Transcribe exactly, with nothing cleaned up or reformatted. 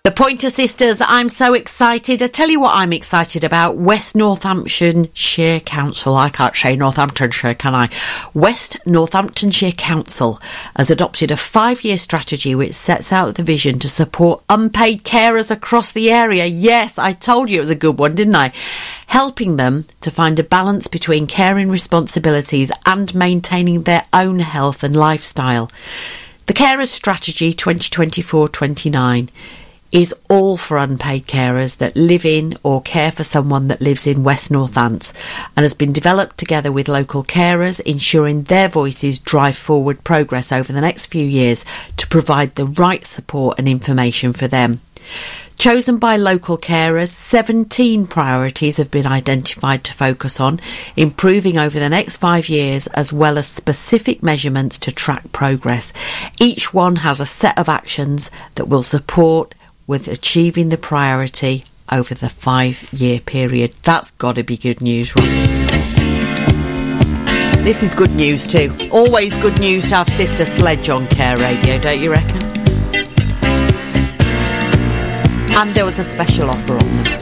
The Pointer Sisters, I'm so excited. I tell you what I'm excited about. West Northamptonshire Council. I can't say Northamptonshire, can I? West Northamptonshire Council has adopted a five-year strategy which sets out the vision to support unpaid carers across the area. Yes, I told you it was a good one, didn't I? Helping them to find a balance between caring responsibilities and maintaining their own health and lifestyle. The Carers Strategy twenty twenty-four twenty-nine is all for unpaid carers that live in or care for someone that lives in West Northants, and has been developed together with local carers, ensuring their voices drive forward progress over the next few years to provide the right support and information for them. Chosen by local carers, seventeen priorities have been identified to focus on, improving over the next five years, as well as specific measurements to track progress. Each one has a set of actions that will support with achieving the priority over the five-year period. That's got to be good news, right? This is good news too. Always good news to have Sister Sledge on Care Radio, don't you reckon? And there was a special offer on them.